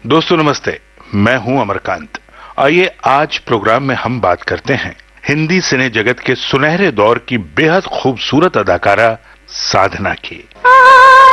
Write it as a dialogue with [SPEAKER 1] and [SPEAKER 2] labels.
[SPEAKER 1] दोस्तों नमस्ते, मैं हूं अमरकांत। आइए आज प्रोग्राम में हम बात करते हैं हिंदी सिने जगत के सुनहरे दौर की बेहद खूबसूरत अदाकारा साधना की।